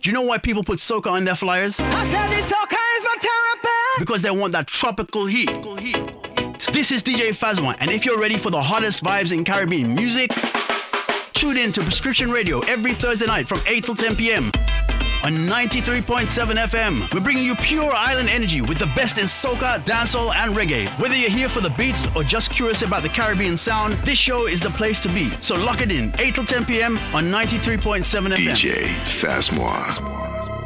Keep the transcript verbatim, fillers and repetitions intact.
Do you know why people put soca on their flyers? I said this soca is my therapy. Because they want that tropical heat. This is D J Phasma, and if you're ready for the hottest vibes in Caribbean music, tune in to Prescription Radio every Thursday night from eight till ten p.m. on ninety-three point seven F M. We're bringing you pure island energy with the best in soca, dancehall, and reggae. Whether you're here for the beats or just curious about the Caribbean sound, this show is the place to be. So lock it in, eight till ten p.m. on ninety-three point seven F M. D J Phasma.